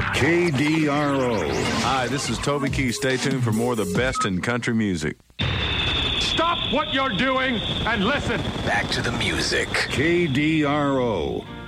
KDRO. Hi, this is Toby Keith. Stay tuned for more of the best in country music. Stop what you're doing and listen. Back to the music. KDRO.